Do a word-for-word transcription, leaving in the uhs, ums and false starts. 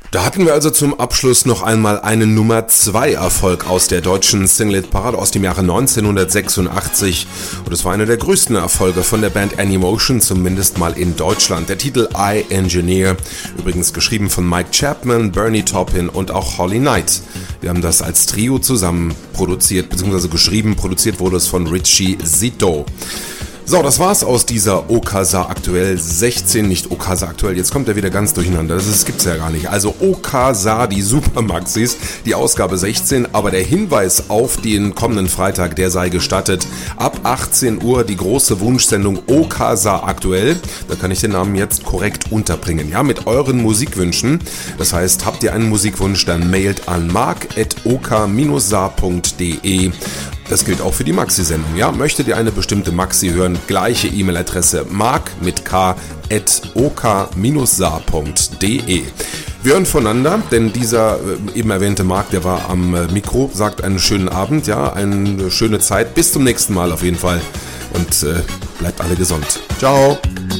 Da hatten wir also zum Abschluss noch einmal einen Nummer zwei Erfolg aus der deutschen Single-Parade aus dem Jahre neunzehnhundertsechsundachtzig. Und es war einer der größten Erfolge von der Band Animotion, zumindest mal in Deutschland. Der Titel I Engineer, übrigens geschrieben von Mike Chapman, Bernie Taupin und auch Holly Knight. Wir haben das als Trio zusammen produziert, beziehungsweise geschrieben, produziert wurde es von Richie Zito. So, das war's aus dieser Okasa aktuell sechzehn, nicht Okasa aktuell, jetzt kommt er wieder ganz durcheinander, das, das gibt's ja gar nicht. Also Okasa, die Supermaxis, die Ausgabe sechzehn, aber der Hinweis auf den kommenden Freitag, der sei gestattet. Ab achtzehn Uhr die große Wunschsendung Okasa aktuell, da kann ich den Namen jetzt korrekt unterbringen, ja, mit euren Musikwünschen. Das heißt, habt ihr einen Musikwunsch, dann mailt an mark at oka sa punkt de. Das gilt auch für die Maxi-Sendung, ja. Möchtet ihr eine bestimmte Maxi hören? Gleiche E-Mail-Adresse mark mit k at oka sa punkt de. Wir hören voneinander, denn dieser äh, eben erwähnte Marc, der war am äh, Mikro, sagt einen schönen Abend, ja, eine schöne Zeit. Bis zum nächsten Mal auf jeden Fall und äh, bleibt alle gesund. Ciao!